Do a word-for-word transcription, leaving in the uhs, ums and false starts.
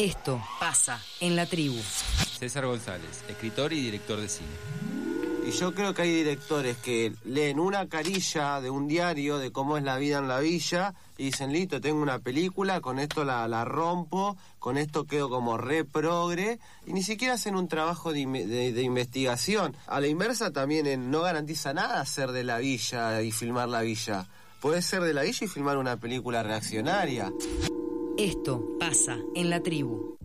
Esto pasa en la tribu. César González, escritor y director de cine. Y yo creo que hay directores que leen una carilla de un diario de cómo es la vida en la villa y dicen, listo, tengo una película, con esto la, la rompo, con esto quedo como re progre, y ni siquiera hacen un trabajo de, de, de investigación. A la inversa también en, no garantiza nada ser de la villa y filmar la villa. Puedes ser de la villa y filmar una película reaccionaria. Esto pasa en la tribu.